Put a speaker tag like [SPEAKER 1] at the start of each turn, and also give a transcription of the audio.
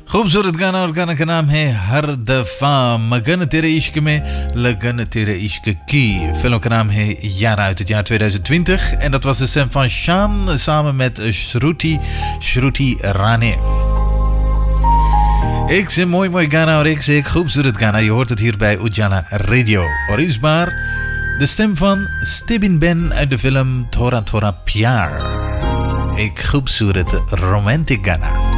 [SPEAKER 1] खूबसूरत गाना और गाना का नाम है हर दफा मगन तेरे इश्क में लगन तेरे इश्क की. Film का naam है Jaren uit het jaar 2020 en dat was de stem van Shaan samen met Shruti Rane. Ik zeg mooi गाना और एक से एक खूबसूरत गाना. Je hoort het hier bij Ujala Radio. और इस बार de stem van Stibin Ben uit de film Thora Thora Pyar. एक खूबसूरत romantic गाना.